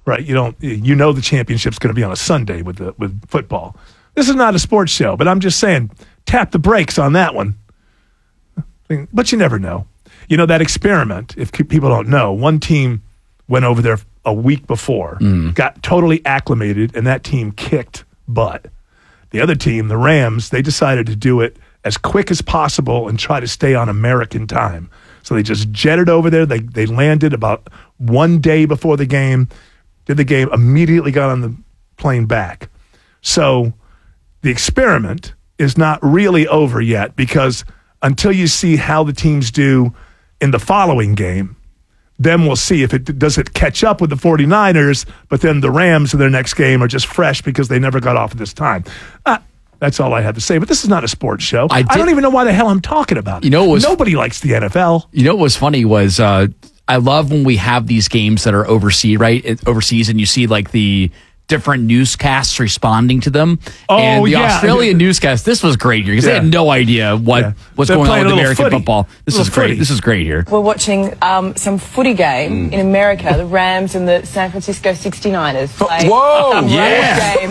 right? The championship's going to be on a Sunday with football. This is not a sports show, but I'm just saying, tap the brakes on that one. But you never know. That experiment, if people don't know, one team went over there a week before, got totally acclimated, and that team kicked butt. The other team, the Rams, they decided to do it as quick as possible and try to stay on American time. So they just jetted over there. They landed about 1 day before the game, did the game, immediately got on the plane back. So the experiment is not really over yet, because until you see how the teams do in the following game, then we'll see if does it catch up with the 49ers, but then the Rams in their next game are just fresh because they never got off at this time. That's all I have to say. But this is not a sports show. I don't even know why the hell I'm talking about it. Nobody likes the NFL. What was funny was I love when we have these games that are overseas, and you see like the different newscasts responding to them. And the Australian newscast, this was great here because they had no idea what's going on with American football. This is great. This is great here. We're watching some footy game in America, the Rams and the San Francisco 69ers play. Whoa! Game.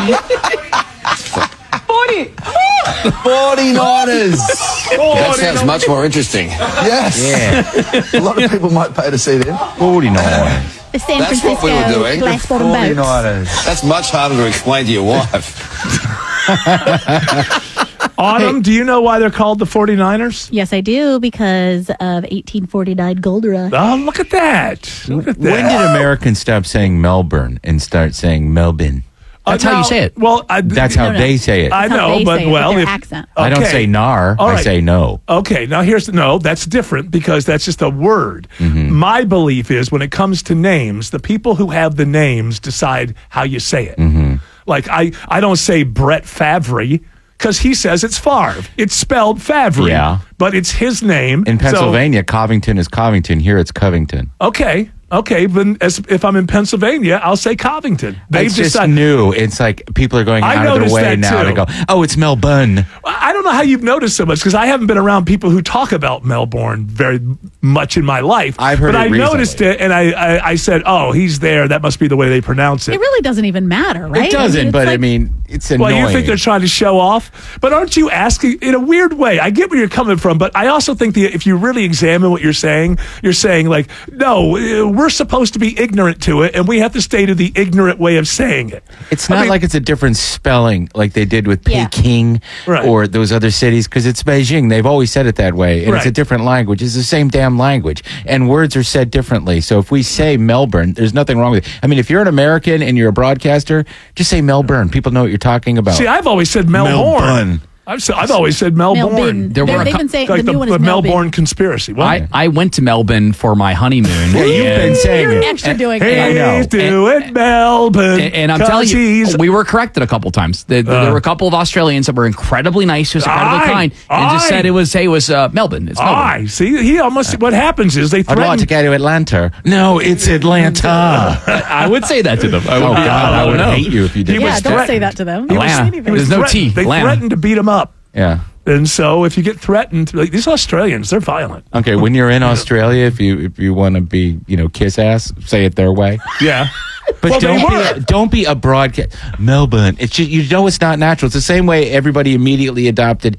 49ers! That sounds much more interesting. Yes. Yeah. A lot of people might pay to see them. 49ers. The San Francisco glass bottom boats. That's much harder to explain to your wife. Autumn, do you know why they're called the 49ers? Yes, I do, because of 1849 Gold Rush. Oh, look at that. When did Americans stop saying Melbourne and start saying Melbourne? That's how you say it. Well, that's how they say it. I know, but accent. I don't say nar. Right. I say no. Okay, now that's different because that's just a word. Mm-hmm. My belief is when it comes to names, the people who have the names decide how you say it. Mm-hmm. Like I don't say Brett Favre because he says it's Favre. It's spelled Favre, but it's his name. In Pennsylvania, Covington is Covington. Here it's Covington. Okay, but if I'm in Pennsylvania, I'll say Covington. It's just new. It's like people are going out of their way now to go, it's Melbourne. I don't know how you've noticed so much because I haven't been around people who talk about Melbourne very much in my life. I've heard but it recently. I noticed it, and I said, he's there. That must be the way they pronounce it. It really doesn't even matter, right? It doesn't, it's annoying. Well, you think they're trying to show off? But aren't you asking, in a weird way, I get where you're coming from, but I also think if you really examine what you're saying like, no, we're supposed to be ignorant to it, and we have to stay to the ignorant way of saying it. It's not like it's a different spelling like they did with Peking or those other cities, because it's Beijing. They've always said it that way, and it's a different language. It's the same damn language, and words are said differently. So if we say Melbourne, there's nothing wrong with it. I mean, if you're an American and you're a broadcaster, just say Melbourne. People know what you're talking about. See, I've always said Melbourne. I've always said Melbourne. They've been saying like the new one is Melbourne conspiracy. What? I went to Melbourne for my honeymoon. Yeah, you've been saying You're it. extra doing it. I know. He's doing Melbourne. And I'm telling you, we were corrected a couple times. There were a couple of Australians that were incredibly nice, incredibly kind, and just said it was Melbourne. It's Melbourne. See, he almost. What happens is they threaten. I'd like to go to Atlanta. No, it's Atlanta. I would say that to them. I would hate you if you did. Yeah, don't say that to them. Atlanta. There's no T. They threatened to beat him up. Yeah. And so if you get threatened, like these Australians, they're violent. Okay, when you're in Australia, if you want to be, kiss ass, say it their way. Yeah. But don't be a broadcast. Melbourne. It's just, it's not natural. It's the same way everybody immediately adopted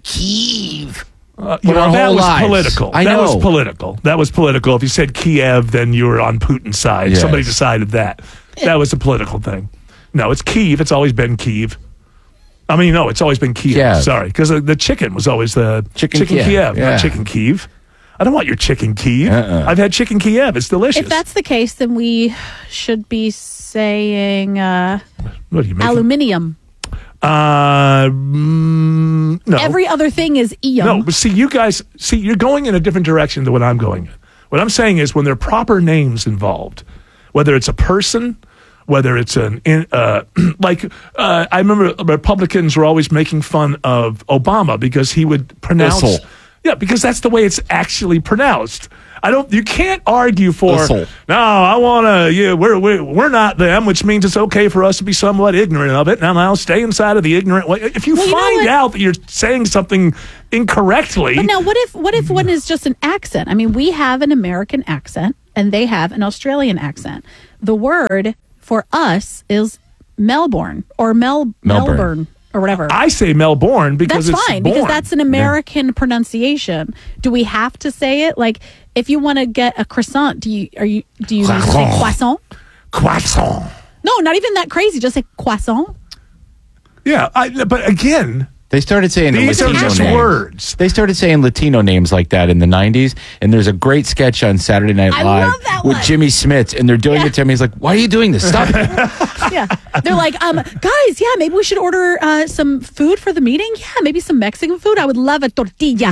Kyiv. That was political. That was political. If you said Kiev, then you were on Putin's side. Yes. Somebody decided that. That was a political thing. No, it's Kyiv. It's always been Kyiv. I mean, no, it's always been Kiev. Yeah. Sorry, because the chicken was always the chicken Kiev, not chicken Kyiv. I don't want your chicken Kyiv. I've had chicken Kiev. It's delicious. If that's the case, then we should be saying what are you making? aluminium. No. Every other thing is ium. No, but you're going in a different direction than what I'm going in. What I'm saying is when there are proper names involved, whether it's a person, whether it's I remember Republicans were always making fun of Obama because he would pronounce. Ussel. Yeah, because that's the way it's actually pronounced. You can't argue for. Ussel. No, I want to. Yeah, we're not them, which means it's okay for us to be somewhat ignorant of it. Now stay inside of the ignorant way. If you find out that you're saying something incorrectly. But now, what if one is just an accent? I mean, we have an American accent and they have an Australian accent. the word for us is Melbourne or Melbourne or whatever. I say Melbourne because that's it's fine born. because that's an American pronunciation. Do we have to say it? Like, if you want to get a croissant, do you need to say croissant? Croissant. No, not even that crazy. Just say croissant. Yeah, but again, they started saying these Latino are just names. words. They started saying Latino names like that in the 90s, and there's a great sketch on Saturday Night I Live love that with one. Jimmy Smits, and they're doing it to him. He's like, "Why are you doing this? Stop it!" Yeah, they're like, guys, yeah, maybe we should order some food for the meeting. Yeah, maybe some Mexican food. I would love a tortilla.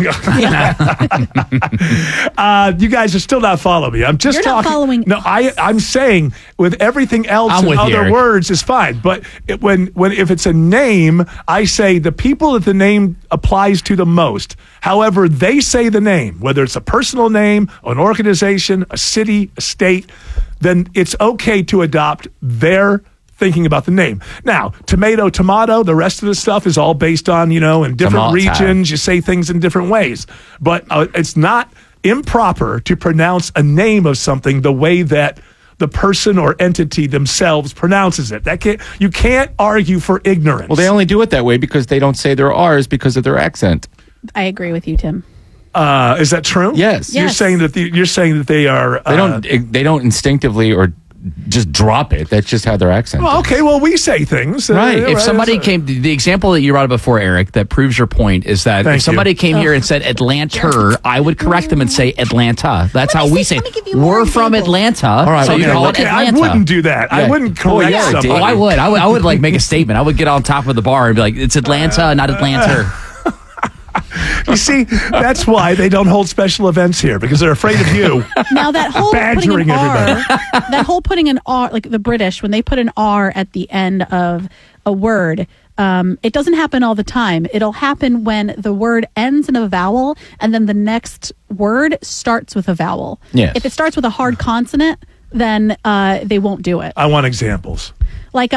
You guys are still not following me. I'm just You're talking. not following No, I'm saying with everything else I'm and with you, other Eric. words is fine. But when if it's a name, I say the people that the name applies to the most. However, they say the name, whether it's a personal name, an organization, a city, a state, then it's okay to adopt their thinking about the name. Now, tomato, the rest of the stuff is all based on, in different Tomato. regions, you say things in different ways. But it's not improper to pronounce a name of something the way that the person or entity themselves pronounces it. You can't argue for ignorance. Well, they only do it that way because they don't say their R's because of their accent. I agree with you, Tim. Is that true? Yes. You're saying that they are. They don't instinctively or just drop it. That's just how their accent. Well, okay. Well, we say things. Right. If somebody came, the example that you brought up before, Eric, that proves your point is that Thank if somebody you. came here and said Atlanta, I would correct them and say Atlanta. That's how we say let me it. give you more We're from examples. Atlanta, All right, so you okay, call it Okay, I Atlanta. wouldn't do that. I Yeah. wouldn't Oh, correct yeah, somebody. Oh, I would. I would like make a statement. I would get on top of the bar and be like, "It's Atlanta, not Atlanta." You see, that's why they don't hold special events here, because they're afraid of you. Now that whole Badgering putting an R, everybody. that whole putting an R, like the British, when they put an R at the end of a word, it doesn't happen all the time. It'll happen when the word ends in a vowel and then the next word starts with a vowel. Yes. If it starts with a hard consonant, then they won't do it. I want examples. Like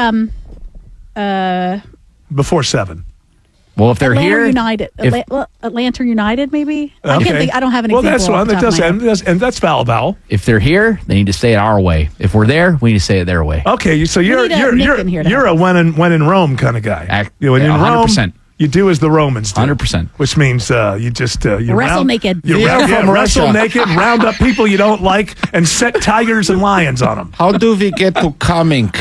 Before 7. Well, if they're Atlanta here, United, if- Atlanta United, maybe. I Okay. can't think. I don't have an Well, example. that's off one the that top of does my end, head. and that's vowel. if they're here, they need to say it our way. If we're there, we need to say it their way. Okay, so you're need a Nick in here to a when in Rome kind of guy. When in 100%. Rome, you do as the Romans do. 100%. Which means you just you Wrestle naked. You Yeah, from wrestle Russia. naked, round up people you don't like, and set tigers and lions on them. How do we get to Coming?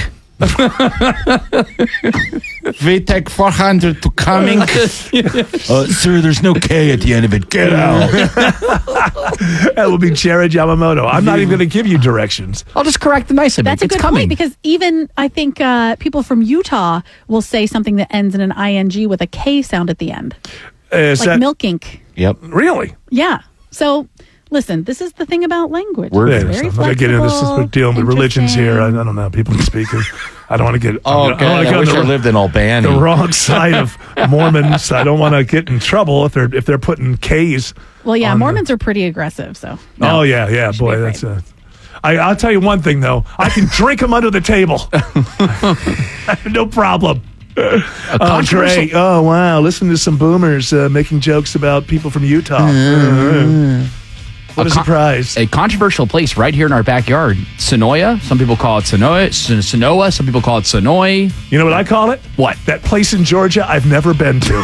We take 400 to Coming. Sir, there's no K at the end of it. Get out. That will be Jared Yamamoto. I'm not even going to give you directions. I'll just correct them nicely. That's a it's good coming. point because even I think people from Utah will say something that ends in an ing with a K sound at the end, Is like that milk ink. Yep. really? Yeah. So listen, this is the thing about language. Word It's Yeah, very I'm going to get into this. flexible, We're dealing with religions here. I interesting. don't know. People can speak. I don't want to get. Oh, I don't wanna God. I go wish on I the- lived in Albany. the wrong side of Mormons. I don't want to get in trouble if they're putting K's. Well, yeah, on Mormons are pretty aggressive. So Oh yeah, boy, be that's I'll tell you one thing though. I can drink them under the table. No problem. Oh, great. Oh, wow. Listen to some boomers making jokes about people from Utah. What a surprise. A controversial place right here in our backyard. Sonoya. Some people call it Sonoa. Some people call it Sonoy. You know what I call it? What? That place in Georgia I've never been to.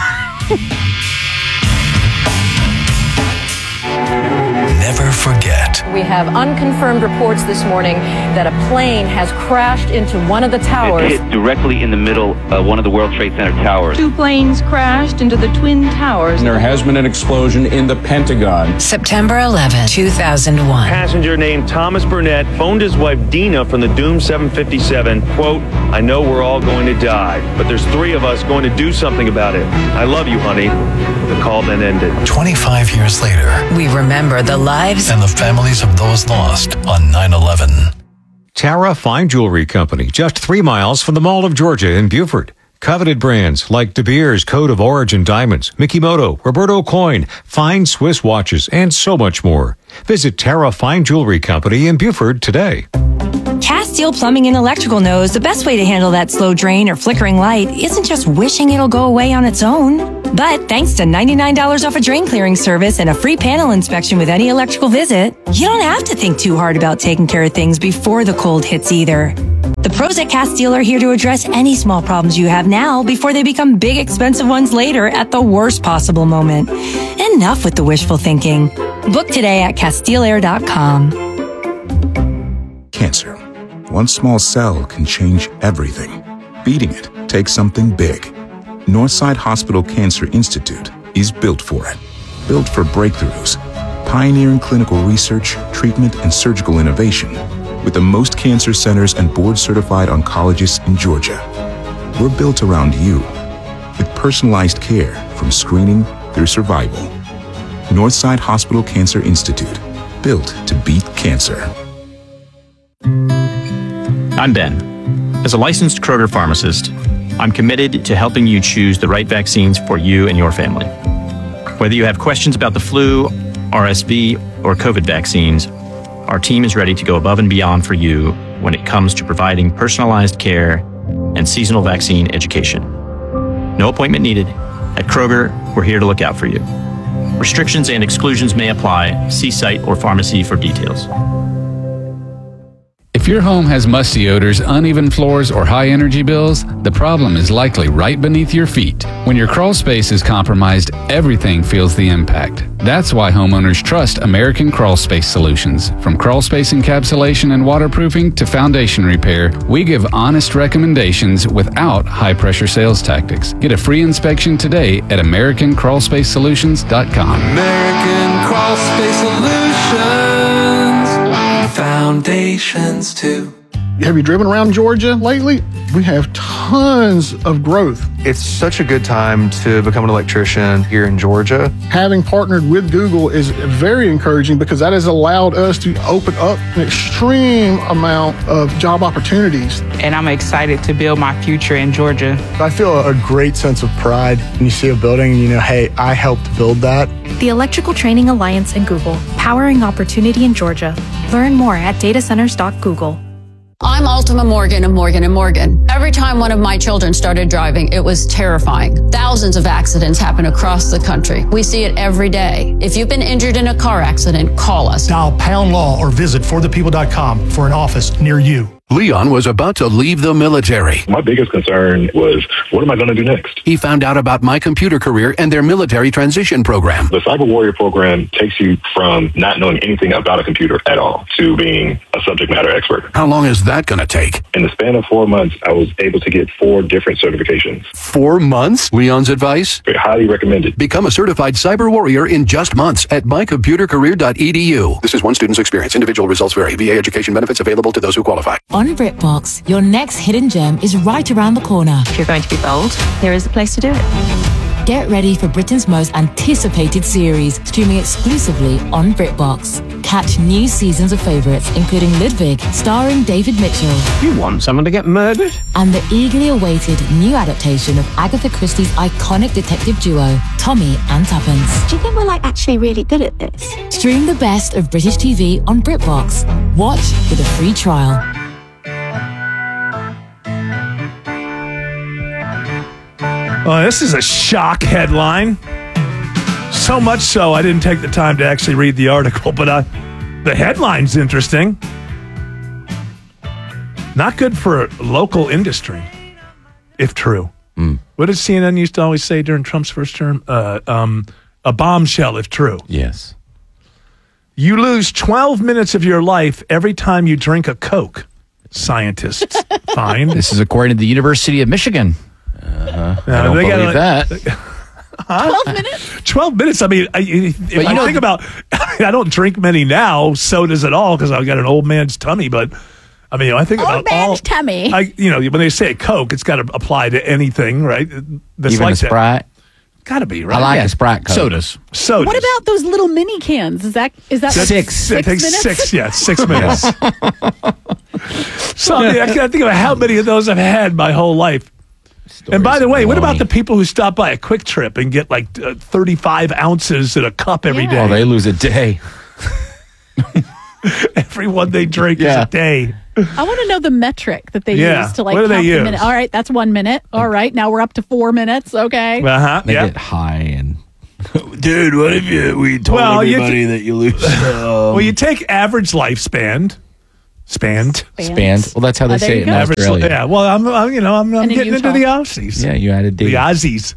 Never forget. We have unconfirmed reports this morning that a plane has crashed into one of the towers. It hit directly in the middle of one of the World Trade Center towers. 2 planes crashed into the Twin Towers. There has been an explosion in the Pentagon. September 11, 2001. Passenger named Thomas Burnett phoned his wife Dina from the Doom 757, quote, "I know we're all going to die, but there's 3 of us going to do something about it. I love you, honey." The call then ended. 25 years later, We remember the lives and the families of those lost on 9/11. Tara Fine Jewelry Company, just 3 miles from the Mall of Georgia in Beaufort. Coveted brands like De Beers Code of Origin Diamonds, Mikimoto, Roberto Coin, fine Swiss watches, and so much more. Visit Tara Fine Jewelry Company in Beaufort today. Castile Plumbing and Electrical knows the best way to handle that slow drain or flickering light isn't just wishing it'll go away on its own. But thanks to $99 off a drain clearing service and a free panel inspection with any electrical visit, you don't have to think too hard about taking care of things before the cold hits either. The pros at Castile are here to address any small problems you have now before they become big, expensive ones later at the worst possible moment. Enough with the wishful thinking. Book today at CastileAir.com. Cancer. One small cell can change everything. Beating it takes something big. Northside Hospital Cancer Institute is built for it. Built for breakthroughs, pioneering clinical research, treatment, and surgical innovation, with the most cancer centers and board-certified oncologists in Georgia. We're built around you, with personalized care from screening through survival. Northside Hospital Cancer Institute, built to beat cancer. I'm Ben. As a licensed Kroger pharmacist, I'm committed to helping you choose the right vaccines for you and your family. Whether you have questions about the flu, RSV, or COVID vaccines, our team is ready to go above and beyond for you when it comes to providing personalized care and seasonal vaccine education. No appointment needed. At Kroger, we're here to look out for you. Restrictions and exclusions may apply. See site or pharmacy for details. If your home has musty odors, uneven floors, or high energy bills, the problem is likely right beneath your feet. When your crawl space is compromised, everything feels the impact. That's why homeowners trust American Crawl Space Solutions. From crawl space encapsulation and waterproofing to foundation repair, we give honest recommendations without high-pressure sales tactics. Get a free inspection today at AmericanCrawlSpaceSolutions.com. American Crawl Space Solutions. Foundations too. Have you driven around Georgia lately? We have tons of growth. It's such a good time to become an electrician here in Georgia. Having partnered with Google is very encouraging because that has allowed us to open up an extreme amount of job opportunities. And I'm excited to build my future in Georgia. I feel a great sense of pride when you see a building and you know, hey, I helped build that. The Electrical Training Alliance and Google, powering opportunity in Georgia. Learn more at datacenters.google. I'm Ultima Morgan of Morgan & Morgan. Every time one of my children started driving, it was terrifying. Thousands of accidents happen across the country. We see it every day. If you've been injured in a car accident, call us. Dial #law or visit forthepeople.com for an office near you. Leon was about to leave the military. My biggest concern was, what am I going to do next? He found out about My Computer Career and their military transition program. The Cyber Warrior program takes you from not knowing anything about a computer at all to being a subject matter expert. How long is that going to take? In the span of 4 months, I was able to get 4 different certifications. 4 months? Leon's advice? Highly recommended. Become a certified cyber warrior in just months at mycomputercareer.edu. This is one student's experience. Individual results vary. VA education benefits available to those who qualify. On BritBox, your next hidden gem is right around the corner. If you're going to be bold, here is the place to do it. Get ready for Britain's most anticipated series, streaming exclusively on BritBox. Catch new seasons of favourites, including Ludwig, starring David Mitchell. You want someone to get murdered? And the eagerly awaited new adaptation of Agatha Christie's iconic detective duo, Tommy and Tuppence. Do you think we're actually really good at this? Stream the best of British TV on BritBox. Watch with a free trial. Oh, this is a shock headline. So much so, I didn't take the time to actually read the article, but the headline's interesting. Not good for local industry, if true. What did CNN used to always say during Trump's first term? A bombshell, if true. Yes. You lose 12 minutes of your life every time you drink a Coke, scientists find. This is according to the University of Michigan. I don't believe that. 12 minutes? 12 minutes. I mean, if I think about, I don't drink many now, sodas at all, because I've got an old man's tummy. But I mean, I think about all tummy. When they say Coke, it's got to apply to anything, right? That's even like a Sprite. Got to be, right? I like a Sprite Coke. Sodas. What about those little mini cans? Is that six? It takes minutes? 6 minutes. So I can't think of how many of those I've had my whole life. And by the way, what about the people who stop by a Quick Trip and get like 35 ounces in a cup every day? Oh, they lose a day. Every one they drink is a day. I want to know the metric that they use to like what do they count the use? minute. All right, that's 1 minute. All right, now we're up to 4 minutes. Okay. They get high and dude, what if we told everybody that you lose? Well, you take average lifespan. Spanned. Well, that's how they say it in Australia. Yeah. Well, I'm getting into the Aussies. Yeah, you added D. The Aussies.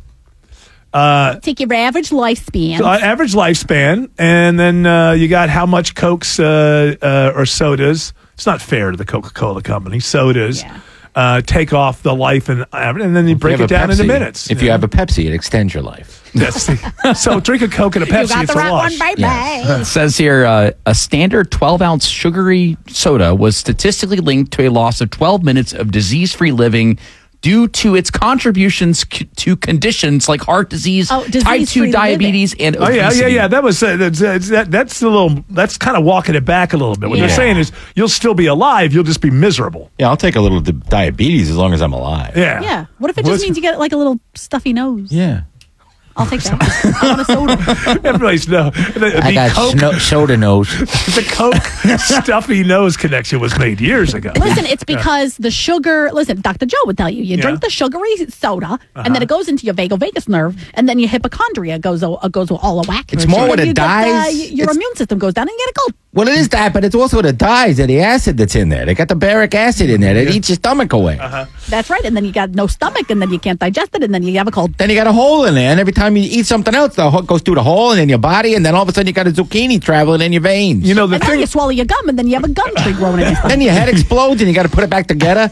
Take your average lifespan. So, average lifespan, and then you got how much Cokes or sodas. It's not fair to the Coca-Cola company. Sodas take off the life and then you break it down into minutes. If you have a Pepsi, it extends your life. So drink a Coke and a Pepsi. You got it's the a right wash. one, baby. It says here a standard 12-ounce sugary soda was statistically linked to a loss of 12 minutes of disease-free living due to its contributions to conditions like heart disease, type 2 diabetes, and obesity. Yeah. That was that's a little. That's kind of walking it back a little bit. What they're saying is you'll still be alive. You'll just be miserable. Yeah, I'll take a little diabetes as long as I'm alive. Yeah. Yeah. What if it just means you get like a little stuffy nose? Yeah. I'll take that. I want a soda. Everybody's no. I got soda nose. The Coke stuffy nose connection was made years ago. Listen, it's because the sugar. Listen, Dr. Joe would tell you, you drink the sugary soda, and then it goes into your vagus nerve, and then your hypochondria goes all a whack. It's more when it dies. Your immune system goes down, and you get a cold. Well, it is that, but it's also the dyes and the acid that's in there. They got the baric acid in there that eats your stomach away. That's right, and then you got no stomach, and then you can't digest it, and then you have a cold. Then you got a hole in there, and every time you eat something else, the hook goes through the hole and in your body, and then all of a sudden you got a zucchini traveling in your veins. You know and then you swallow your gum, and then you have a gum tree growing in your stomach. Then your head explodes, and you got to put it back together.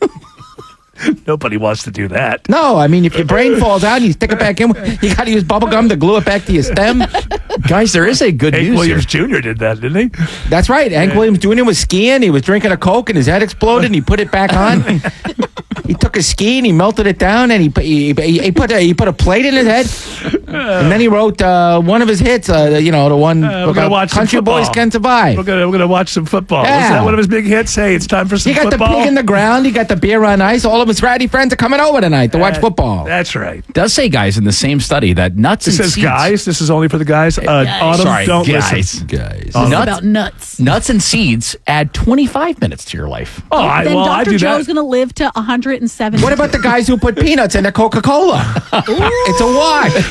Nobody wants to do that. No, I mean, if your brain falls out and you stick it back in, you got to use bubble gum to glue it back to your stem. Guys, there is a good Hank news Williams Jr. did that, didn't he? That's right. Hank Williams Jr. was skiing. He was drinking a Coke, and his head exploded, and he put it back on. He took a ski and he melted it down, and he put a plate in his head, and then he wrote one of his hits. The one we're gonna watch Country Boys Can Survive. We're gonna watch some football. Yeah. Was that one of his big hits? Hey, it's time for some He got football. the pig in the ground. He got the beer on ice. All of his ratty friends are coming over tonight to watch football. That's right. It does say, guys, in the same study that nuts It and says seeds. guys. This is only for the guys. Autumn, Sorry, don't guys. listen. Guys. It's about nuts. Nuts and seeds add 25 minutes to your life. Oh, Then I Dr. do Joe's that. going to live to 107. What about the guys who put peanuts in their Coca-Cola? It's a wash.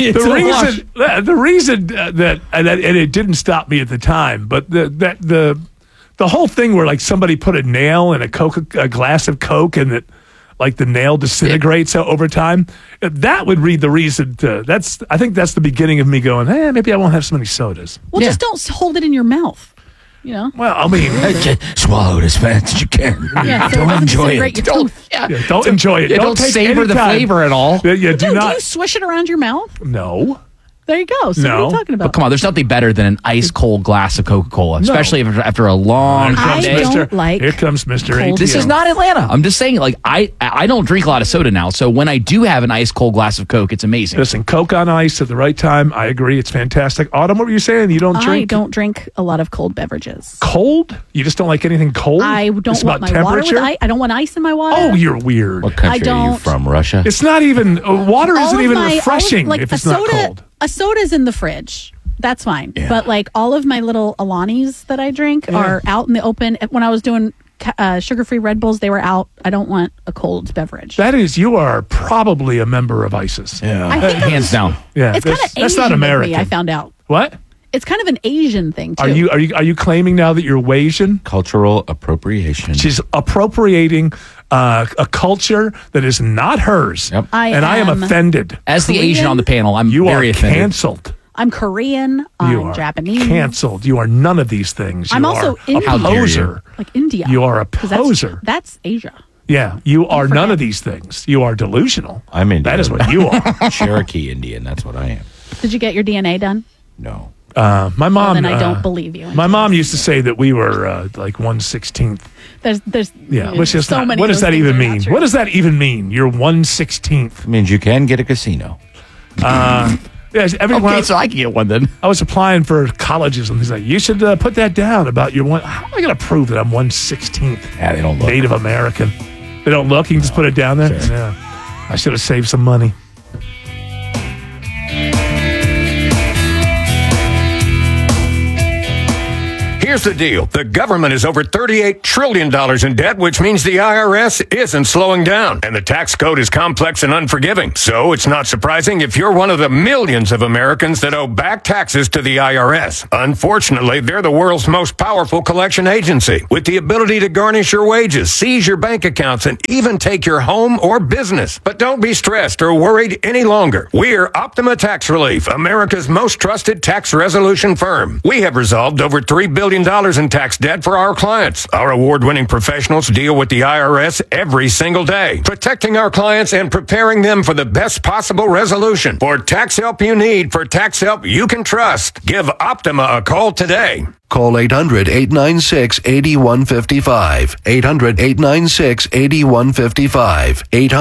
The reason that and it didn't stop me at the time, but the whole thing where like somebody put a nail in a glass of Coke and that like the nail disintegrates over time, that would read the reason to. I think that's the beginning of me going, maybe I won't have so many sodas. Well, just don't hold it in your mouth. You know? Well, I mean, just swallow it as fast as you can. Yeah, so it Don't doesn't enjoy disintegrate it. your tooth. don't enjoy it. Don't take savor any the time. flavor at all. Do Do not. you swish it around your mouth? No. There you go. So what are you talking about? But come on, there's nothing better than an ice cold glass of Coca-Cola, especially after a long I day. don't like Here comes Mr. cold ATM. This is not Atlanta. I'm just saying, like, I don't drink a lot of soda now, so when I do have an ice cold glass of Coke, it's amazing. Listen, Coke on ice at the right time. I agree. It's fantastic. Autumn, what were you saying? You don't drink? I don't drink a lot of cold beverages. Cold? You just don't like anything cold? I don't It's want about my water with temperature? ice. I don't want ice in my water. Oh, you're weird. What country I are you don't. from? Russia? It's not even, water All isn't of even my- refreshing like if a it's not soda, cold. A soda's in the fridge. That's fine. But like all of my little Alanis that I drink are out in the open. When I was doing sugar-free Red Bulls, they were out. I don't want a cold beverage. That is, you are probably a member of ISIS. Yeah. I think Hands down. Yeah, It's kind of Asian that's not of American. me, I found out. What? It's kind of an Asian thing too. Are you claiming now that you're Wasian? Cultural appropriation. She's appropriating a culture that is not hers. Yep. I I am am offended. As the Korean? Asian on the panel, I'm You very are offended. canceled. I'm Korean. You I'm are Japanese. canceled. You are none of these things. I'm You also are Indian. a poser. Like India. You are a 'Cause that's- poser. That's Asia. Yeah, you are none forget. of these things. You are delusional. I'm Indian. That is what you are. Cherokee Indian. That's what I am. Did you get your DNA done? No. My mom. then I don't believe you. My mom used to say that we were like 1/16th. There's Yeah, which is so not, many. what does of that those even things are not mean? true. What does that even mean? You're 1/16th. It means you can get a casino. Yes, everyone. Okay, so I can get one then. I was applying for colleges, and he's like, "You should put that down about your one." How am I going to prove that I'm 1/16th? Yeah, they don't look. Native American. They don't look. You can just put it down there. Sure. Yeah, I should have saved some money. Here's Here's the deal. The government is over $38 trillion in debt, which means the IRS isn't slowing down. And the tax code is complex and unforgiving. So it's not surprising if you're one of the millions of Americans that owe back taxes to the IRS. Unfortunately, they're the world's most powerful collection agency, with the ability to garnish your wages, seize your bank accounts, and even take your home or business. But don't be stressed or worried any longer. We're Optima Tax Relief, America's most trusted tax resolution firm. We have resolved over $3 billion in tax debt for our clients. Our award-winning professionals deal with the IRS every single day, protecting our clients and preparing them for the best possible resolution. For tax help you need, for tax help you can trust, give Optima a call today. Call 800-896-8155. 800-896-8155.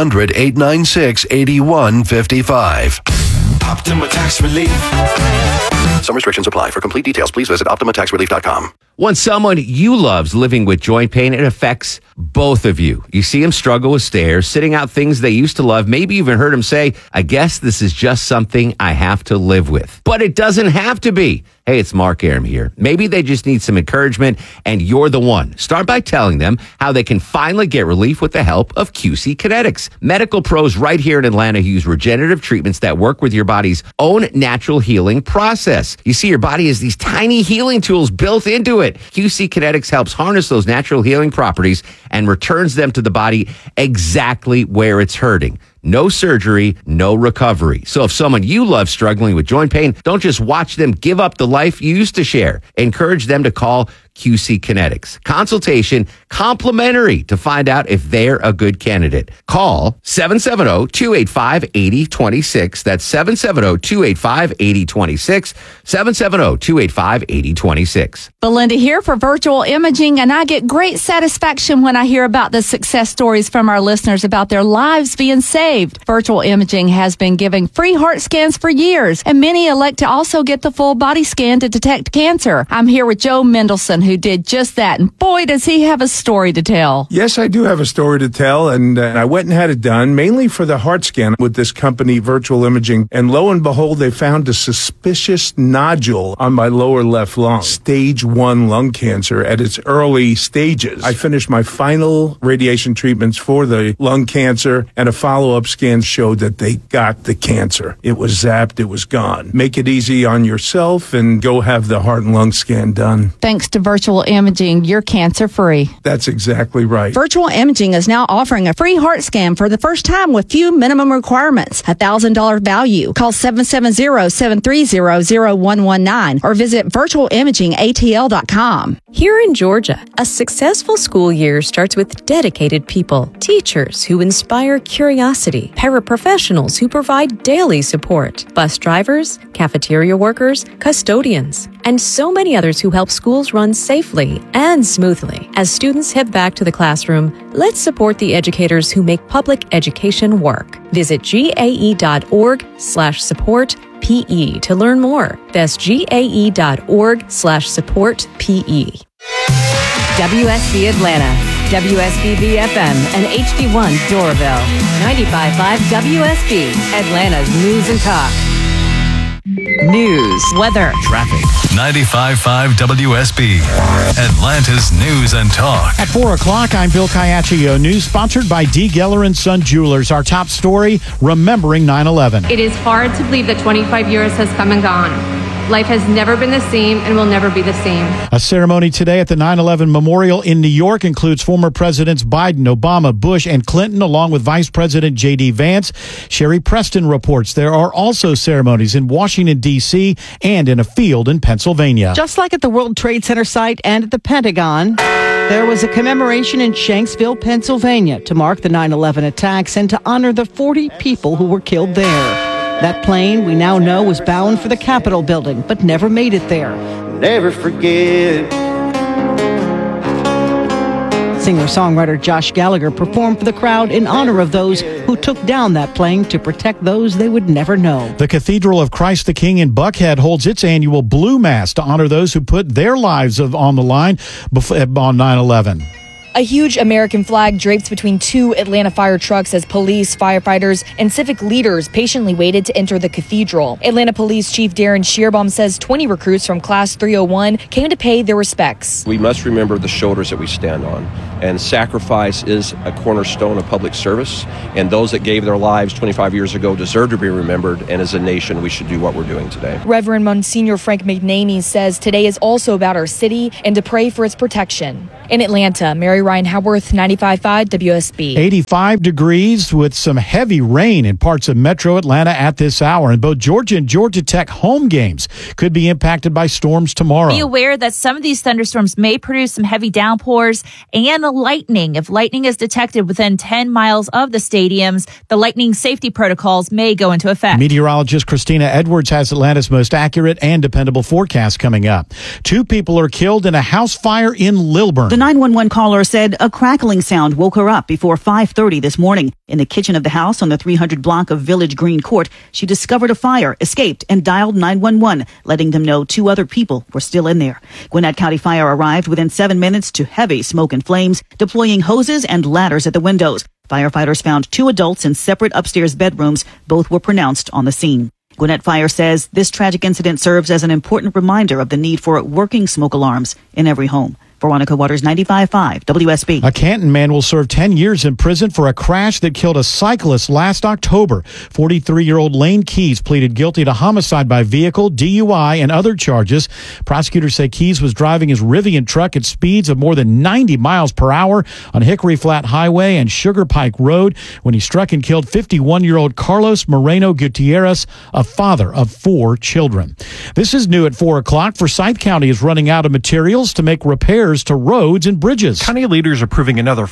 800-896-8155. Optima Tax Relief. Some restrictions apply. For complete details, please visit OptimaTaxRelief.com. When someone you love's living with joint pain, it affects both of you. You see them struggle with stairs, sitting out things they used to love. Maybe you even heard them say, I guess this is just something I have to live with. But it doesn't have to be. Hey, it's Mark Arum here. Maybe they just need some encouragement, and you're the one. Start by telling them how they can finally get relief with the help of QC Kinetics. Medical pros right here in Atlanta who use regenerative treatments that work with your body's own natural healing process. You see, your body has these tiny healing tools built into it. QC Kinetics helps harness those natural healing properties and returns them to the body exactly where it's hurting. No surgery, no recovery. So if someone you love struggling with joint pain, don't just watch them give up the life you used to share. Encourage them to call QC Kinetics. Consultation complimentary to find out if they're a good candidate. Call 770-285-8026. That's 770-285-8026. 770-285-8026. Belinda here for Virtual Imaging, and I get great satisfaction when I hear about the success stories from our listeners about their lives being saved. Virtual Imaging has been giving free heart scans for years, and many elect to also get the full body scan to detect cancer. I'm here with Joe Mendelson, who did just that, and boy, does he have a story to tell. Yes, I do have a story to tell, and I went and had it done, mainly for the heart scan with this company, Virtual Imaging, and lo and behold, they found a suspicious nodule on my lower left lung, stage 1 lung cancer at its early stages. I finished my final radiation treatments for the lung cancer, and a follow-up scan showed that they got the cancer. It was zapped, it was gone. Make it easy on yourself and go have the heart and lung scan done. Thanks to Virtual Imaging, you're cancer-free. That's exactly right. Virtual Imaging is now offering a free heart scan for the first time with few minimum requirements. $1,000 value. Call 770-730-0119 or visit virtualimagingatl.com. Here in Georgia, a successful school year starts with dedicated people, teachers who inspire curiosity, paraprofessionals who provide daily support, bus drivers, cafeteria workers, custodians, and so many others who help schools run safely and smoothly. As students head back to the classroom, let's support the educators who make public education work. Visit gae.org/support-PE to learn more. That's gae.org/support-PE. WSB Atlanta, WSBB FM, and HD1 Doraville. 95.5 WSB, Atlanta's News and Talk. News, weather, traffic. 95.5 WSB, Atlanta's News and Talk. At 4 o'clock, I'm Bill Caiaccio. News sponsored by D. Geller & Son Jewelers. Our top story, remembering 9/11. It is hard to believe that 25 years has come and gone. Life has never been the same and will never be the same. A ceremony today at the 9/11 Memorial in New York includes former Presidents Biden, Obama, Bush, and Clinton, along with Vice President J.D. Vance. Sherry Preston reports there are also ceremonies in Washington, D.C. and in a field in Pennsylvania. Just like at the World Trade Center site and at the Pentagon, there was a commemoration in Shanksville, Pennsylvania, to mark the 9/11 attacks and to honor the 40 people who were killed there. That plane, we now know, was bound for the Capitol building, but never made it there. Never forget. Singer-songwriter Josh Gallagher performed for the crowd in honor of those who took down that plane to protect those they would never know. The Cathedral of Christ the King in Buckhead holds its annual Blue Mass to honor those who put their lives on the line on 9/11. A huge American flag draped between two Atlanta fire trucks as police, firefighters, and civic leaders patiently waited to enter the cathedral. Atlanta Police Chief Darren Shearbaum says 20 recruits from Class 301 came to pay their respects. We must remember the shoulders that we stand on, and sacrifice is a cornerstone of public service, and those that gave their lives 25 years ago deserve to be remembered, and as a nation, we should do what we're doing today. Reverend Monsignor Frank McNamee says today is also about our city and to pray for its protection. In Atlanta, Mary Ryan Howarth, 95.5 WSB. 85 degrees with some heavy rain in parts of metro Atlanta at this hour. And both Georgia and Georgia Tech home games could be impacted by storms tomorrow. Be aware that some of these thunderstorms may produce some heavy downpours and lightning. If lightning is detected within 10 miles of the stadiums, the lightning safety protocols may go into effect. Meteorologist Christina Edwards has Atlanta's most accurate and dependable forecast coming up. 2 people are killed in a house fire in Lilburn. The 911 caller said a crackling sound woke her up before 5:30 this morning. In the kitchen of the house on the 300 block of Village Green Court, she discovered a fire, escaped, and dialed 911, letting them know 2 other people were still in there. Gwinnett County Fire arrived within 7 minutes to heavy smoke and flames, deploying hoses and ladders at the windows. Firefighters found 2 adults in separate upstairs bedrooms. Both were pronounced on the scene. Gwinnett Fire says this tragic incident serves as an important reminder of the need for working smoke alarms in every home. Veronica Waters, 95.5 WSB. A Canton man will serve 10 years in prison for a crash that killed a cyclist last October. 43-year-old Lane Keys pleaded guilty to homicide by vehicle, DUI, and other charges. Prosecutors say Keys was driving his Rivian truck at speeds of more than 90 miles per hour on Hickory Flat Highway and Sugar Pike Road when he struck and killed 51-year-old Carlos Moreno Gutierrez, a father of 4 children. This is new at 4 o'clock. Forsyth County is running out of materials to make repairs to roads and bridges. County leaders are approving another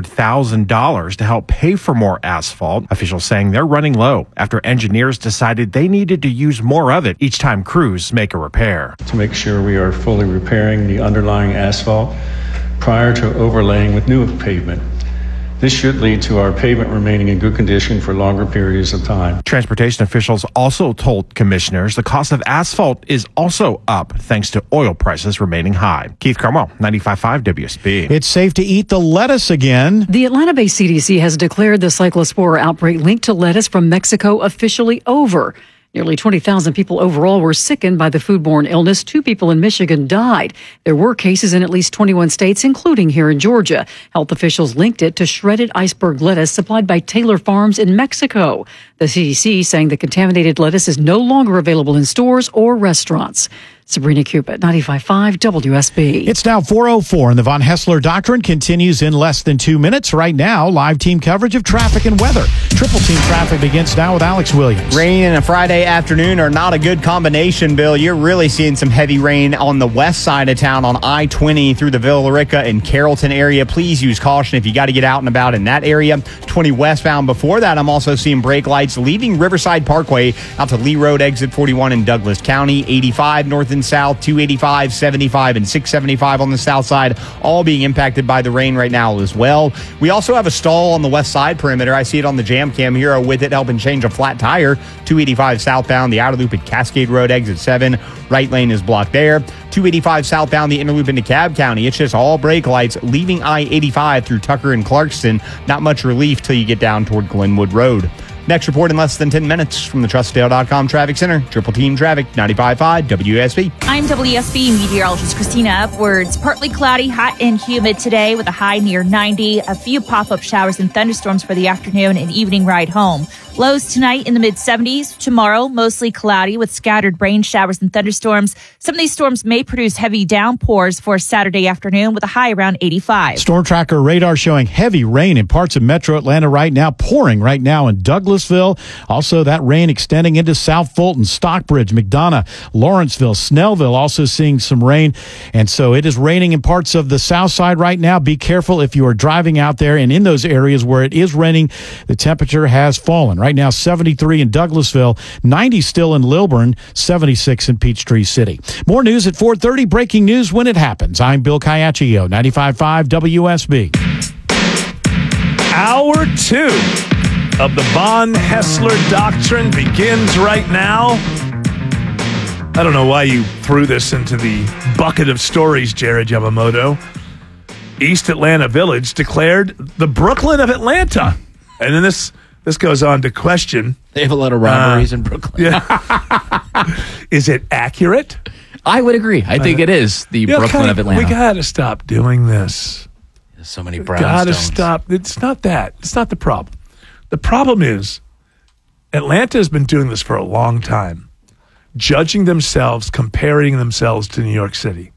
$400,000 to help pay for more asphalt. Officials saying they're running low after engineers decided they needed to use more of it each time crews make a repair. To make sure we are fully repairing the underlying asphalt prior to overlaying with new pavement. This should lead to our pavement remaining in good condition for longer periods of time. Transportation officials also told commissioners the cost of asphalt is also up thanks to oil prices remaining high. Keith Carmel, 95.5 WSB. It's safe to eat the lettuce again. The Atlanta-based CDC has declared the cyclospora outbreak linked to lettuce from Mexico officially over. Nearly 20,000 people overall were sickened by the foodborne illness. 2 people in Michigan died. There were cases in at least 21 states, including here in Georgia. Health officials linked it to shredded iceberg lettuce supplied by Taylor Farms in Mexico. The CDC saying the contaminated lettuce is no longer available in stores or restaurants. Sabrina Cupid, 95.5 WSB. It's now 4:04 and the Von Hessler Doctrine continues in less than 2 minutes. Right now, live team coverage of traffic and weather. Triple team traffic begins now with Alex Williams. Rain and a Friday afternoon are not a good combination, Bill. You're really seeing some heavy rain on the west side of town on I-20 through the Villa Rica and Carrollton area. Please use caution if you got to get out and about in that area. 20 westbound before that, I'm also seeing brake lights leaving Riverside Parkway out to Lee Road, exit 41 in Douglas County. 85 north and south, 285, 75, and 675 on the south side, all being impacted by the rain right now as well. We also have a stall on the west side perimeter. I see it on the jam cam here with it helping change a flat tire. 285 southbound, the outer loop at Cascade Road, exit 7. Right lane is blocked there. 285 southbound, the inner loop into Cobb County. It's just all brake lights leaving I-85 through Tucker and Clarkston. Not much relief till you get down toward Glenwood Road. Next report in less than 10 minutes from the TrustDale.com Traffic Center. Triple Team Traffic, 95.5 WSB. I'm WSB meteorologist Christina Upwards. Partly cloudy, hot and humid today with a high near 90. A few pop-up showers and thunderstorms for the afternoon and evening ride home. Lows tonight in the mid-70s. Tomorrow, mostly cloudy with scattered rain showers and thunderstorms. Some of these storms may produce heavy downpours for Saturday afternoon with a high around 85. Storm Tracker radar showing heavy rain in parts of metro Atlanta right now, pouring right now in Douglasville. Also, that rain extending into South Fulton, Stockbridge, McDonough, Lawrenceville, Snellville, also seeing some rain. And so it is raining in parts of the south side right now. Be careful if you are driving out there and in those areas where it is raining. The temperature has fallen. Right now, 73 in Douglasville, 90 still in Lilburn, 76 in Peachtree City. More news at 4:30. Breaking news when it happens. I'm Bill Caiaccio, 95.5 WSB. Hour 2 of the Von Hessler Doctrine begins right now. I don't know why you threw this into the bucket of stories, Jared Yamamoto. East Atlanta Village declared the Brooklyn of Atlanta. And then this goes on to question. They have a lot of robberies in Brooklyn. Yeah. Is it accurate? I would agree. I think it is the Brooklyn of Atlanta. We got to stop doing this. There's so many brownstones. Got to stop. It's not that. It's not the problem. The problem is Atlanta has been doing this for a long time, judging themselves, comparing themselves to New York City.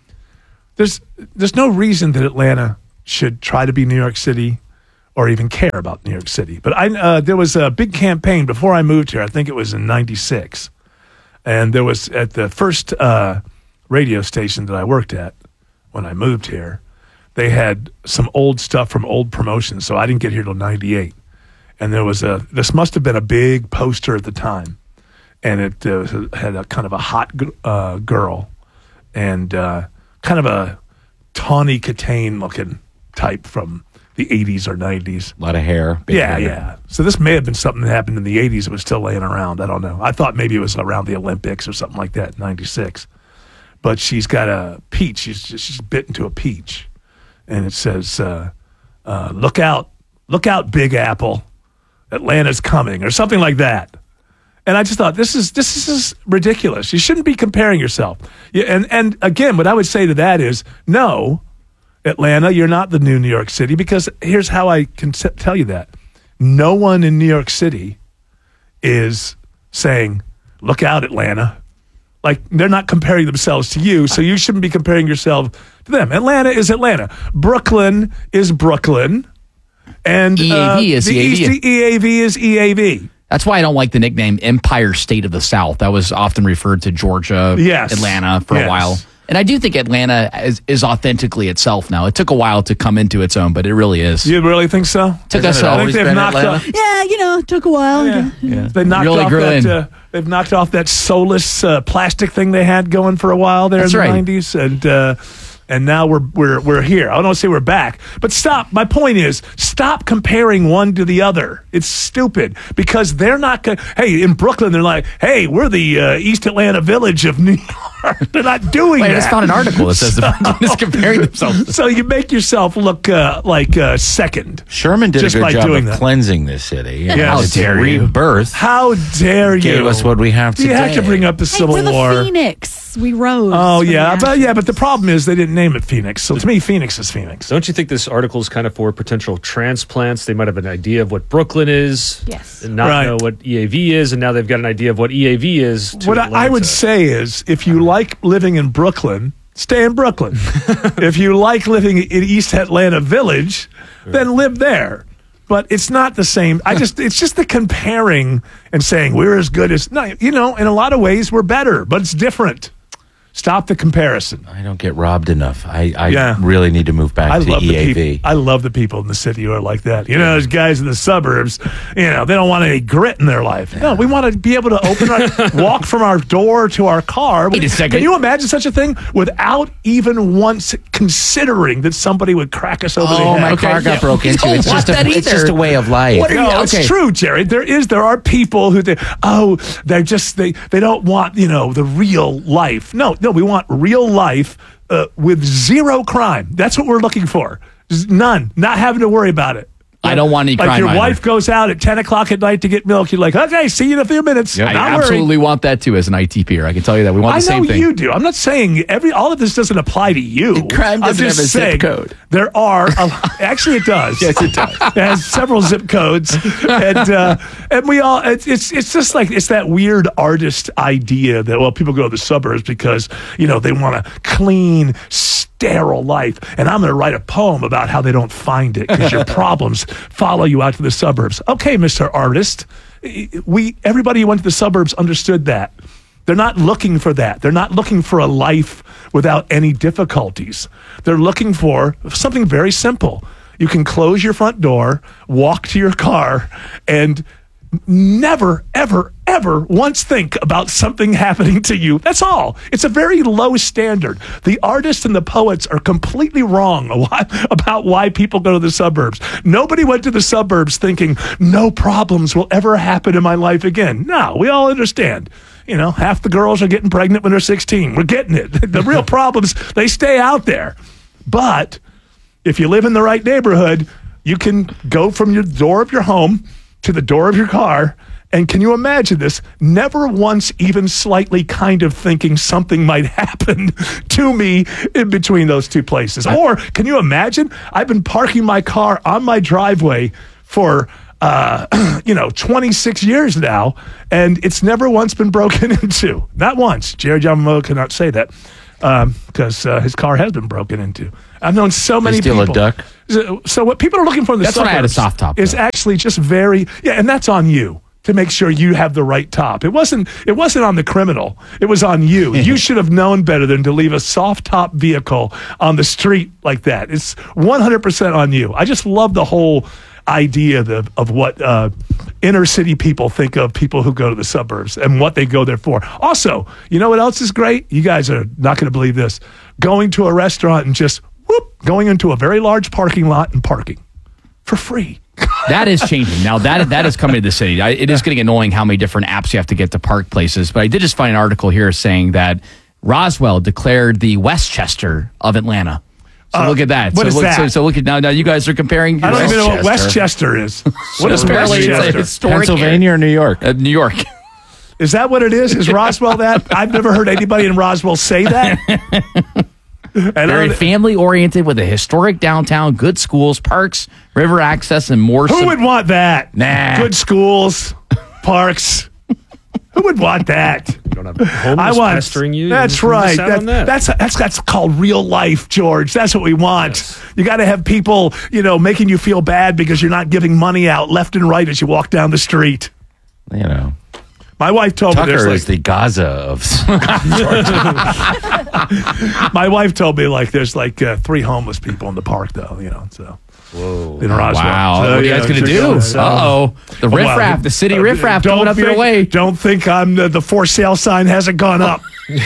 There's no reason that Atlanta should try to be New York City or even care about New York City. But there was a big campaign before I moved here. I think it was in '96. And there was at the first radio station that I worked at when I moved here, they had some old stuff from old promotions. So I didn't get here till '98. And there was this must have been a big poster at the time. And it had a kind of a hot girl and kind of a Tawny Katane looking type from the 80s or 90s. A lot of hair. Yeah. So this may have been something that happened in the 80s that was still laying around. I don't know. I thought maybe it was around the Olympics or something like that, 96. But she's got a peach. She's bit into a peach. And it says, look out, Big Apple. Atlanta's coming, or something like that. And I just thought, this is ridiculous. You shouldn't be comparing yourself. Yeah, and again, what I would say to that is, no, Atlanta, you're not the new New York City, because here's how I can tell you that. No one in New York City is saying, look out, Atlanta. Like, they're not comparing themselves to you, so you shouldn't be comparing yourself to them. Atlanta is Atlanta. Brooklyn is Brooklyn. And EAV is EAV. EAV is EAV. That's why I don't like the nickname Empire State of the South. That was often referred to Georgia, Atlanta for a while. And I do think Atlanta is authentically itself now. It took a while to come into its own, but it really is. You really think so? Took us I think they've knocked off. Yeah, it took a while. Yeah. They knocked off that. They've knocked off that soulless plastic thing they had going for a while there in the 90s, and now we're here. I don't want to say we're back, but stop. My point is, stop comparing one to the other. It's stupid, because they're not going. Hey, in Brooklyn, they're like, hey, we're the East Atlanta Village of New York. They're not doing that. I just found an article that says Brooklyn is comparing themselves. So you make yourself look like second. Sherman did just a good by job doing of that. cleansing this city. How dare you? Rebirth. How dare you? Gave us what we have today. You have to bring up the Civil we're War. the Phoenix. We rose. Oh yeah, but the problem is they didn't name it Phoenix. So to me, Phoenix is Phoenix. Don't you think this article is kind of for potential transplants? They might have an idea of what Brooklyn is, and not know what EAV is, and now they've got an idea of what EAV is. What I would say is, if you like living in Brooklyn, stay in Brooklyn. If you like living in East Atlanta Village, then live there. But it's not the same. It's just the comparing and saying we're as good as, no, in a lot of ways we're better, but it's different. Stop the comparison. I don't get robbed enough. I really need to move back to EAV. I love the people in the city who are like that. Those guys in the suburbs, they don't want any grit in their life. Yeah. No, we want to be able to walk from our door to our car. Wait a second. Can you imagine such a thing without even once considering that somebody would crack us over the head? My car got broke into. It's just a way of life. It's true, Jerry. There are people who they don't want the real life. No, we want real life with zero crime. That's what we're looking for. None. Not having to worry about it. I don't want any crime. Like your wife goes out at 10 o'clock at night to get milk. You're like, okay, see you in a few minutes. Yeah, I absolutely want that too as an ITPer. I can tell you that. We want the same thing. I know you do. I'm not saying all of this doesn't apply to you. Crime doesn't have a zip code. There are, actually it does. Yes, it does. It has several zip codes. And we all, it's just like, it's that weird artist idea that, people go to the suburbs because, they want a clean, sterile life. And I'm going to write a poem about how they don't find it because your problems follow you out to the suburbs. Okay, Mr. Artist. Everybody who went to the suburbs understood that. They're not looking for that. They're not looking for a life without any difficulties. They're looking for something very simple. You can close your front door, walk to your car, and never, ever, ever once think about something happening to you. That's all. It's a very low standard. The artists and the poets are completely wrong about why people go to the suburbs. Nobody went to the suburbs thinking no problems will ever happen in my life again. No, we all understand. Half the girls are getting pregnant when they're 16. We're getting it. The real problems, they stay out there. But if you live in the right neighborhood, you can go from your door of your home to the door of your car. And can you imagine this? Never once even slightly kind of thinking something might happen to me in between those two places. Or can you imagine? I've been parking my car on my driveway for 26 years now, and it's never once been broken into. Not once. Jared Yamamoto cannot say that because his car has been broken into. I've known so many people. Steal a duck? So what people are looking for in the That's suburbs what I had a soft top, is though. actually just and that's on you to make sure you have the right top. It wasn't on the criminal. It was on you. You should have known better than to leave a soft top vehicle on the street like that. It's 100% on you. I just love the whole idea of what inner city people think of people who go to the suburbs and what they go there for. Also, you know what else is great? You guys are not going to believe this. Going to a restaurant and just going into a very large parking lot and parking for free. That is changing. Now, that is coming to the city. It is getting annoying how many different apps you have to get to park places. But I did just find an article here saying that Roswell declared the Westchester of Atlanta. So look at that. What is that? So look at now you guys are comparing. I don't even know what Westchester is. What is Westchester? Pennsylvania or New York? New York. Is that what it is? Is Roswell that? I've never heard anybody in Roswell say that. Very family-oriented with a historic downtown, good schools, parks, river access, and more. Who would want that? Nah. Good schools, parks. Who would want that? You don't have homeless pestering you. That's right. That's called real life, George. That's what we want. Yes. You got to have people, making you feel bad because you're not giving money out left and right as you walk down the street. My wife told me Tucker is the Gaza of My wife told me there's 3 homeless people in the park though, so. Whoa. In Roswell. Wow. So, what are you guys going to do? Uh-oh. The riffraff, the city riffraff coming up your way. Don't think the for sale sign hasn't gone up.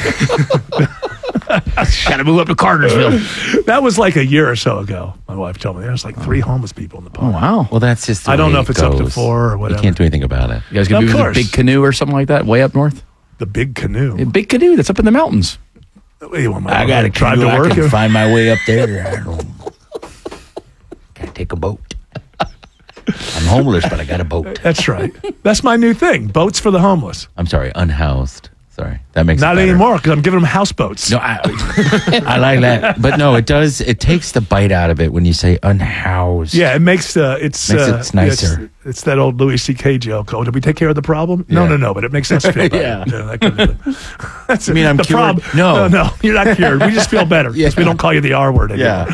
Got to move up to Cartersville. That was a year or so ago. My wife told me there's 3 homeless people in the park. Oh, wow. Well, that's just I don't know if it's up to 4 or whatever. You can't do anything about it. You guys going to do the big canoe or something like that way up north? The big canoe? A big canoe that's up in the mountains. I got to try to work and find my way up there. I don't Gotta take a boat. I'm homeless, but I got a boat. That's right. That's my new thing. Boats for the homeless. I'm sorry, unhoused. Sorry, that makes not it anymore because I'm giving them houseboats. No, I like that, but no, it does. It takes the bite out of it when you say unhoused. Yeah, it makes it's nicer. It's that old Louis C.K. joke. Oh, did we take care of the problem? Yeah. No, but it makes us feel better. Yeah. That kind of thing. That's I mean, I'm the cured. problem. No, you're not cured. We just feel better because we don't call you the R word anymore.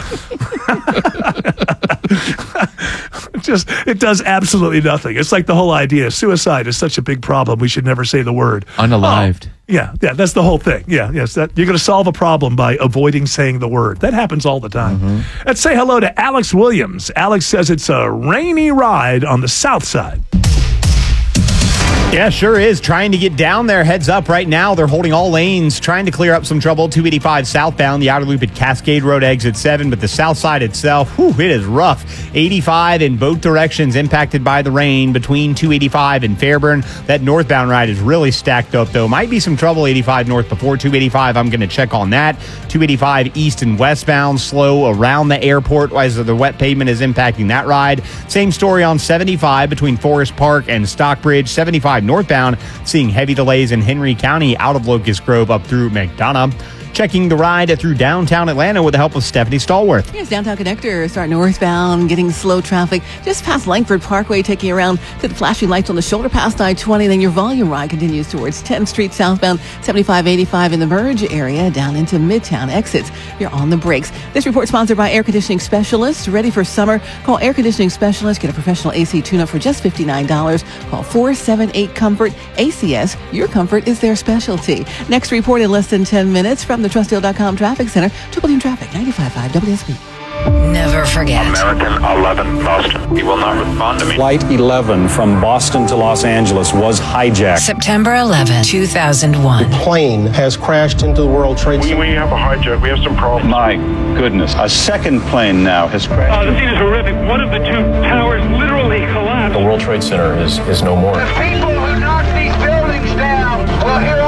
It does absolutely nothing. It's like the whole idea. Suicide is such a big problem. We should never say the word unalived. Yeah, that's the whole thing. Yes, that you're going to solve a problem by avoiding saying the word. That happens all the time. Mm-hmm. Let's say hello to Alex Williams. Alex says it's a rainy ride on the south side. Yeah, sure is. Trying to get down there. Heads up right now. They're holding all lanes, trying to clear up some trouble. 285 southbound, the outer loop at Cascade Road exit 7, but the south side itself, it is rough. 85 in both directions impacted by the rain between 285 and Fairburn. That northbound ride is really stacked up, though. Might be some trouble 85 north before 285. I'm going to check on that. 285 east and westbound, slow around the airport as the wet pavement is impacting that ride. Same story on 75 between Forest Park and Stockbridge. 75 northbound, seeing heavy delays in Henry County out of Locust Grove up through McDonough. Checking the ride through downtown Atlanta with the help of Stephanie Stallworth. Yes, downtown connector starting northbound, getting slow traffic just past Langford Parkway, taking around to the flashing lights on the shoulder past I-20. Then your volume ride continues towards 10th Street southbound, 75-85 in the Merge area, down into Midtown exits. You're on the brakes. This report sponsored by Air Conditioning Specialists. Ready for summer? Call Air Conditioning Specialists. Get a professional AC tune-up for just $59. Call 478-COMFORT. ACS, your comfort is their specialty. Next report in less than 10 minutes from the TrustDeal.com Traffic Center. Triple Team Traffic, 95.5 WSB. Never forget. American 11, Boston. He will not respond to me. Flight 11 from Boston to Los Angeles was hijacked. September 11, 2001. The plane has crashed into the World Trade Center. We have a hijack. We have some problems. My goodness. A second plane now has crashed. The scene is horrific. One of the two towers literally collapsed. The World Trade Center is no more. The people who knocked these buildings down will hear all of it.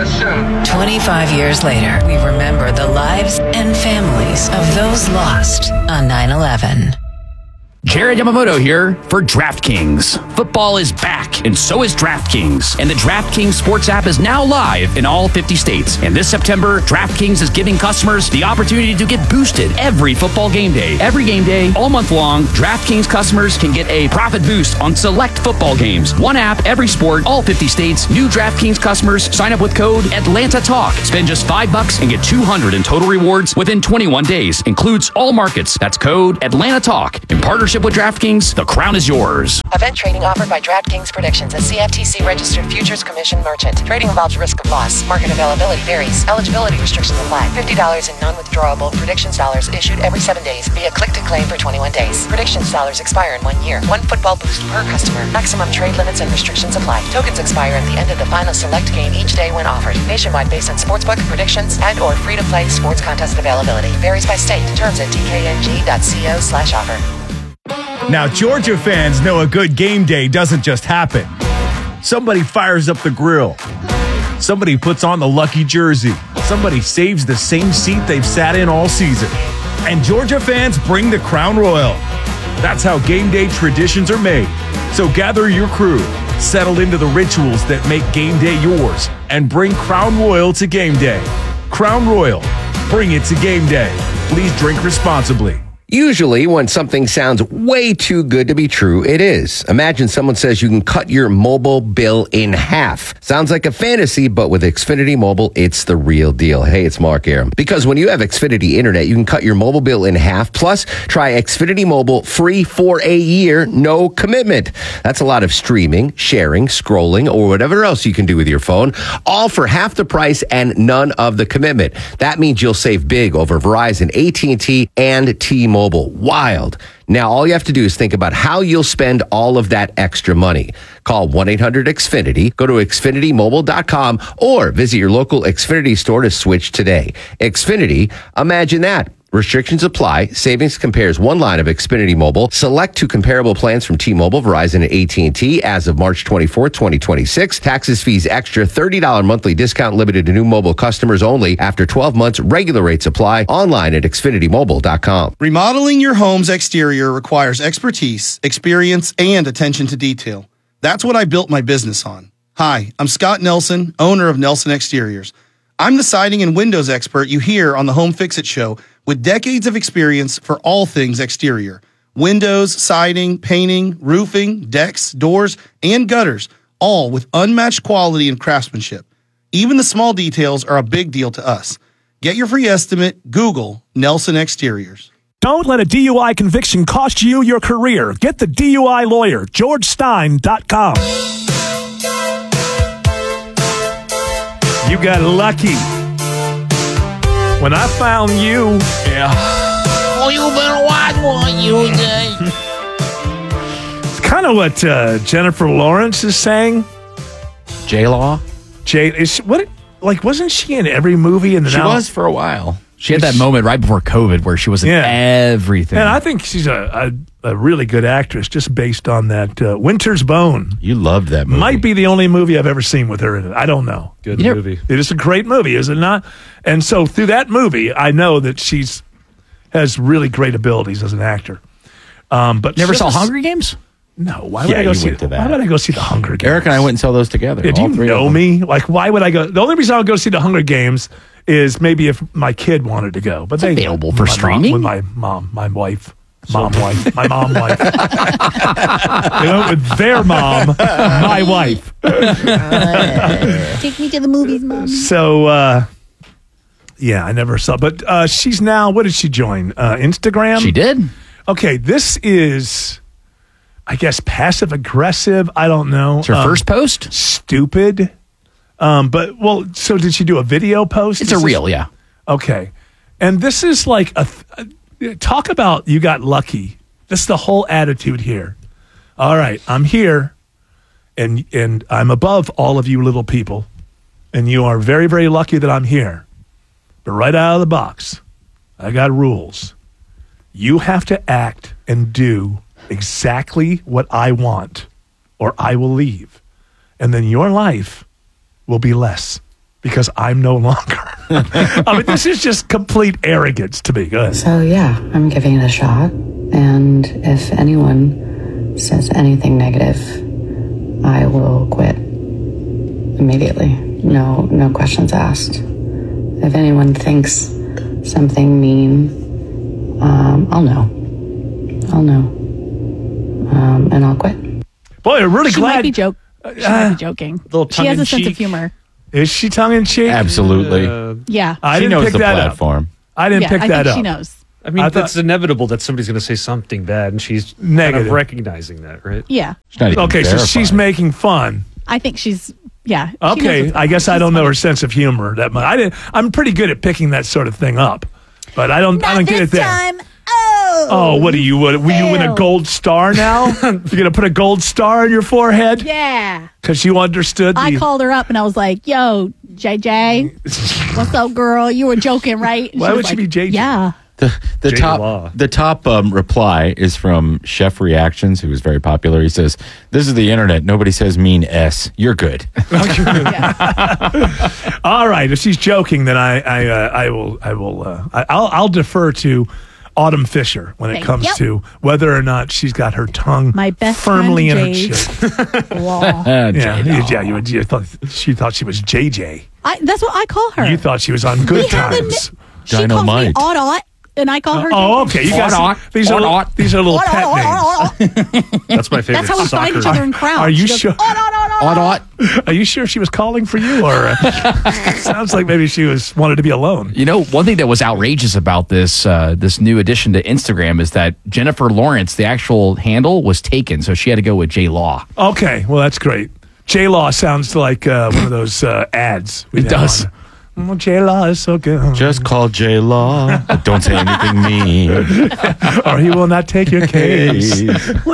us soon. 25 years later, we remember the lives and families of those lost on 9/11. Jared Yamamoto here for DraftKings. Football is back, and so is DraftKings. And the DraftKings Sports app is now live in all 50 states. And this September, DraftKings is giving customers the opportunity to get boosted every football game day. Every game day, all month long, DraftKings customers can get a profit boost on select football games. One app, every sport, all 50 states. New DraftKings customers sign up with code AtlantaTalk. Spend just $5 and get $200 in total rewards within 21 days. Includes all markets. That's code AtlantaTalk. In partnership with DraftKings, the crown is yours. Event trading offered by DraftKings Predictions, a CFTC registered futures commission merchant. Trading involves risk of loss. Market availability varies. Eligibility restrictions apply. $50 in non-withdrawable Predictions dollars issued every 7 days via click to claim for 21 days. Predictions dollars expire in 1 year. 1 football boost per customer. Maximum trade limits and restrictions apply. Tokens expire at the end of the final select game each day when offered. Nationwide based on sportsbook, predictions, and or free-to-play sports contest availability. Varies by state. Terms at dkng.co/offer. Now, Georgia fans know a good game day doesn't just happen. Somebody fires up the grill. Somebody puts on the lucky jersey. Somebody saves the same seat they've sat in all season. And Georgia fans bring the Crown Royal. That's how game day traditions are made. So gather your crew, settle into the rituals that make game day yours, and bring Crown Royal to game day. Crown Royal, bring it to game day. Please drink responsibly. Usually, when something sounds way too good to be true, it is. Imagine someone says you can cut your mobile bill in half. Sounds like a fantasy, but with Xfinity Mobile, it's the real deal. Hey, it's Mark Aram. Because when you have Xfinity Internet, you can cut your mobile bill in half. Plus, try Xfinity Mobile free for a year, no commitment. That's a lot of streaming, sharing, scrolling, or whatever else you can do with your phone, all for half the price and none of the commitment. That means you'll save big over Verizon, AT&T, and T-Mobile. Wild. Now, all you have to do is think about how you'll spend all of that extra money. Call 1-800-XFINITY, go to XfinityMobile.com, or visit your local Xfinity store to switch today. Xfinity, imagine that. Restrictions apply. Savings compares one line of Xfinity Mobile. Select 2 comparable plans from T-Mobile, Verizon, and AT&T as of March 24th, 2026. Taxes, fees, extra $30 monthly discount limited to new mobile customers only. After 12 months, regular rates apply. Online at XfinityMobile.com. Remodeling your home's exterior requires expertise, experience, and attention to detail. That's what I built my business on. Hi, I'm Scott Nelson, owner of Nelson Exteriors. I'm the siding and windows expert you hear on the Home Fix-It Show, with decades of experience for all things exterior. Windows, siding, painting, roofing, decks, doors, and gutters, all with unmatched quality and craftsmanship. Even the small details are a big deal to us. Get your free estimate. Google Nelson Exteriors. Don't let a DUI conviction cost you your career. Get the DUI lawyer, GeorgeStein.com. You got lucky. When I found you, Oh, you better watch what you say. It's kind of what Jennifer Lawrence is saying. J-Law? Wasn't she in every movie? She was for a while. She had that moment right before COVID where she was in everything. And I think she's a really good actress just based on that Winter's Bone. You loved that movie. Might be the only movie I've ever seen with her in it. I don't know. Good movie. It is a great movie, is it not? And so through that movie, I know that she's has really great abilities as an actor. But never saw Hunger Games? No. Why would I go see that? Why would I go see the Hunger Games? Eric and I went and saw those together. Yeah, do you know me? Like, why would I go? The only reason I'll go see the Hunger Games is maybe if my kid wanted to go. But they available for streaming? With my mom, my wife. My mom wife. They went with their mom, my wife. Take me to the movies, Mom. So, yeah, I never saw. But she's now, what did she join? Instagram? She did. Okay, this is, I guess, passive-aggressive. I don't know. It's her first post? Stupid. So did she do a video post? It's a reel, yeah. Okay. And this is like talk about you got lucky. This is the whole attitude here. All right, I'm here, and I'm above all of you little people, and you are very, very lucky that I'm here. But right out of the box, I got rules. You have to act and do exactly what I want, or I will leave. And then your life will be less. because I'm no longer. I mean, this is just complete arrogance to me. Go ahead. So, yeah, I'm giving it a shot. And if anyone says anything negative, I will quit immediately. No questions asked. If anyone thinks something mean, I'll know. And I'll quit. Boy, I'm really She glad. might be joking. She has a sense of humor. Is she tongue in cheek? Absolutely. Yeah. I She didn't knows pick the that platform. up. I didn't pick that I think up. she knows. I mean, I thought- it's inevitable that somebody's going to say something bad, and she's Negative. kind of recognizing that, right? Yeah. Okay, so she's making fun. I think she's, yeah. she knows Okay, what's I guess going I on. don't know her sense of humor that much. I'm pretty good at picking that sort of thing up, but I don't get it there. Oh, what are you? Were you win a gold star now? You're gonna put a gold star on your forehead Yeah. because you understood. I called her up and I was like, yo, JJ, what's up, girl? You were joking, right? And Why was would she be JJ? Yeah. The top reply is from Chef Reactions, who is very popular. He says, "This is the internet. Nobody says mean S. You're good." All right, if she's joking, then I'll defer to Autumn Fisher when it Okay. comes Yep. to whether or not she's got her tongue My best firmly in friend, her Jade. chin. Wow. You thought she thought she was JJ. That's what I call her. You thought she was on Good Times. She calls me Audot, and I call her Oh, JJ. okay. You guys, these are little pet names. That's my favorite. That's how we find each other in crowds. Are you She goes, sure? Are you sure she was calling for you, or sounds like maybe she wanted to be alone? You know, one thing that was outrageous about this new addition to Instagram is that Jennifer Lawrence, the actual handle, was taken, so she had to go with J Law. Okay, well that's great. J Law sounds like one of those ads. It does. Well, J Law is so good. Just call J Law. Don't say anything mean, or he will not take your case. Don't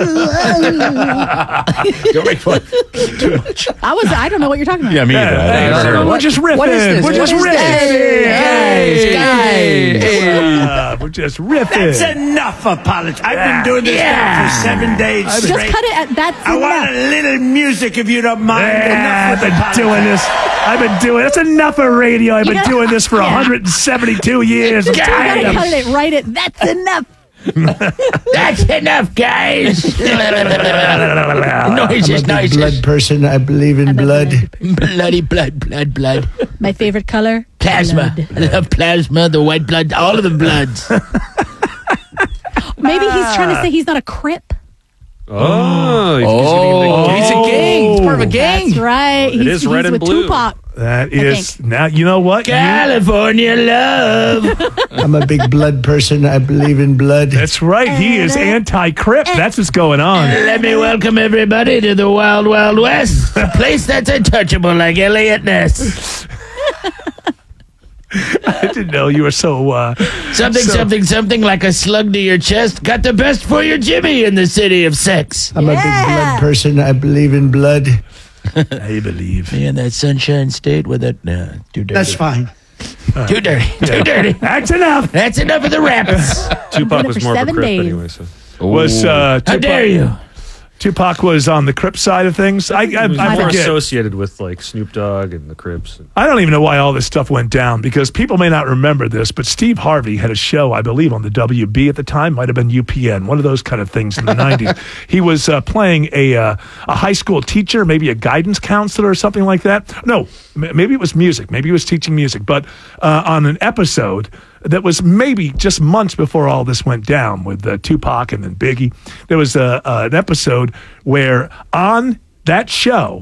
make fun. Too much. I don't know what you're talking about. Yeah, me either. We're just riffing. What is this? We're just What is riffing. this? We're just riffing. That's enough of politics. I've been doing this now for 7 days Just straight. cut it at that's I want a little music if you don't mind. I've Enough been with the doing this. That's enough of radio. I've been doing this for 172 years. You gotta cut it right at that's enough. That's enough, guys. Noises. Blood person. I believe in blood. Bloody blood. My favorite color? Plasma. Blood. I love plasma, the white blood, all of the bloods. Maybe he's trying to say he's not a Crip. He's a gang. He's part of a gang. That's right. It is red he's and with blue. Tupac. That is now. You know what? California love. I'm a big blood person. I believe in blood. That's right. He is anti-Crip. That's what's going on. Let me welcome everybody to the Wild Wild West, a place that's untouchable like Elliot Ness. I didn't know you were so Something like a slug to your chest. Got the best for your Jimmy in the city of sex. I'm a big blood person. I believe in blood. I believe. Me in that Sunshine State with it. No, too dirty. That's fine. Too dirty. Too dirty. That's enough. That's enough of the raps. Tupac was for more of a 7 Crip days. anyway. So. Was How dare you? Tupac was on the Crip side of things. I He was more forget. associated with like Snoop Dogg and the Crips. I don't even know why all this stuff went down because people may not remember this, but Steve Harvey had a show, I believe, on the WB at the time, might have been UPN, one of those kind of things in the 90s. He was playing a high school teacher, maybe a guidance counselor or something like that. No, maybe it was music. Maybe he was teaching music. But on an episode that was maybe just months before all this went down with Tupac and then Biggie, there was an episode where on that show,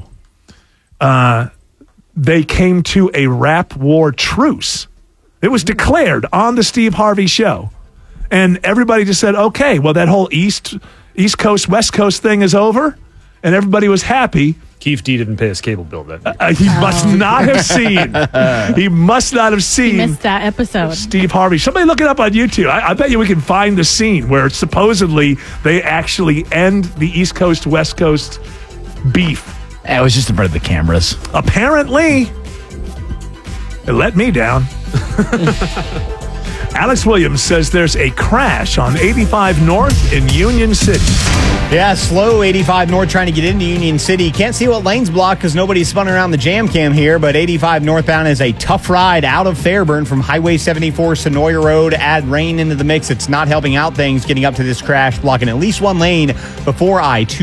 they came to a rap war truce. It was declared on the Steve Harvey show. And everybody just said, okay, well, that whole East Coast, West Coast thing is over. And everybody was happy. Keith D didn't pay his cable bill that night. He must not have seen. He must not have seen. He missed that episode. Steve Harvey. Somebody look it up on YouTube. I bet you we can find the scene where supposedly they actually end the East Coast, West Coast beef. It was just in front of the cameras. Apparently, it let me down. Alex Williams says there's a crash on 85 North in Union City. Yeah, slow 85 North trying to get into Union City. Can't see what lane's blocked because nobody's spun around the jam cam here, but 85 northbound is a tough ride out of Fairburn from Highway 74 Sonoya Road. Add rain into the mix. It's not helping out things getting up to this crash, blocking at least one lane before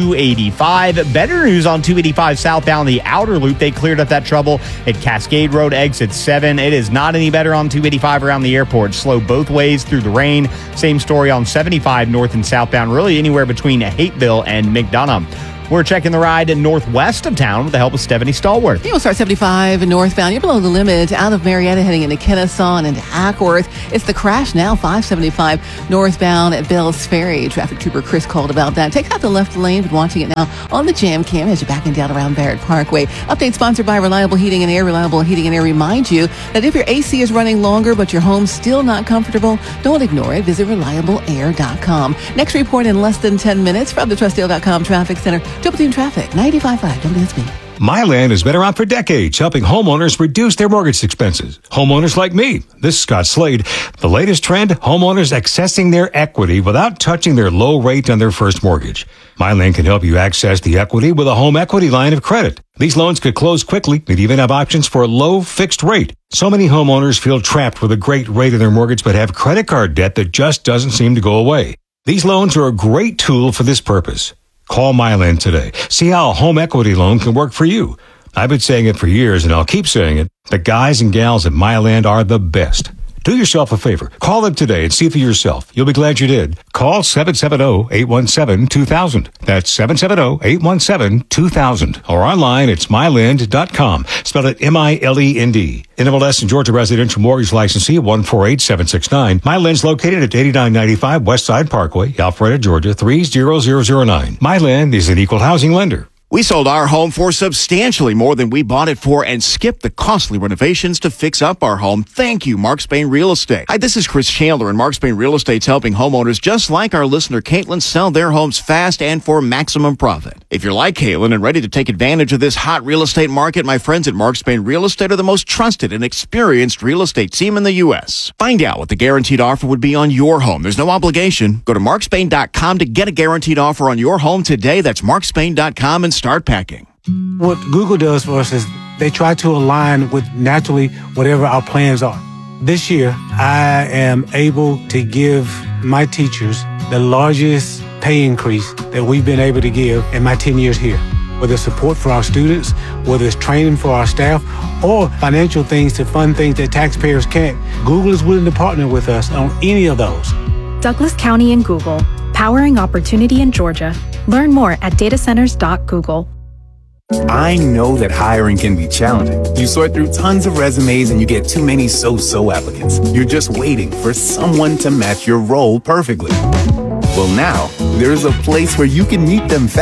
I-285. Better news on 285 southbound, the outer loop. They cleared up that trouble at Cascade Road, exit 7. It is not any better on 285 around the airport. Slow both ways through the rain. Same story on 75 north and southbound, really anywhere between Hateville and McDonough. We're checking the ride northwest of town with the help of Stephanie Stallworth. You'll start 75 northbound. You're below the limit out of Marietta heading into Kennesaw and into Hackworth. It's the crash now, 575 northbound at Bells Ferry. Traffic trooper Chris called about that. Take out the left lane, but watching it now on the jam cam as you're backing down around Barrett Parkway. Update sponsored by Reliable Heating and Air. Reliable Heating and Air reminds you that if your AC is running longer but your home's still not comfortable, don't ignore it. Visit reliableair.com. Next report in less than 10 minutes from the Trustdale.com Traffic Center. Triple Team Traffic, 95.5 WSB. MyLand has been around for decades, helping homeowners reduce their mortgage expenses. Homeowners like me. This is Scott Slade. The latest trend, homeowners accessing their equity without touching their low rate on their first mortgage. MyLand can help you access the equity with a home equity line of credit. These loans could close quickly and even have options for a low fixed rate. So many homeowners feel trapped with a great rate on their mortgage but have credit card debt that just doesn't seem to go away. These loans are a great tool for this purpose. Call MyLand today. See how a home equity loan can work for you. I've been saying it for years, and I'll keep saying it. The guys and gals at MyLand are the best. Do yourself a favor. Call them today and see for yourself. You'll be glad you did. Call 770-817-2000. That's 770-817-2000. Or online, it's myland.com. Spell it M-I-L-E-N-D. NMLS and Georgia Residential Mortgage Licensee 148769. MyLand's located at 8995 Westside Parkway, Alpharetta, Georgia 30009. MyLand is an equal housing lender. We sold our home for substantially more than we bought it for and skipped the costly renovations to fix up our home. Thank you, Mark Spain Real Estate. Hi, this is Chris Chandler, and Mark Spain Real Estate's helping homeowners just like our listener Caitlin sell their homes fast and for maximum profit. If you're like Caitlin and ready to take advantage of this hot real estate market, my friends at Mark Spain Real Estate are the most trusted and experienced real estate team in the U.S. Find out what the guaranteed offer would be on your home. There's no obligation. Go to markspain.com to get a guaranteed offer on your home today. That's markspain.com and start packing. What Google does for us is they try to align with naturally whatever our plans are. This year, I am able to give my teachers the largest pay increase that we've been able to give in my 10 years here. Whether it's support for our students, whether it's training for our staff, or financial things to fund things that taxpayers can't, Google is willing to partner with us on any of those. Douglas County and Google, powering opportunity in Georgia. Learn more at datacenters.google. I know that hiring can be challenging. You sort through tons of resumes and you get too many so-so applicants. You're just waiting for someone to match your role perfectly. Well, now, there's a place where you can meet them fast.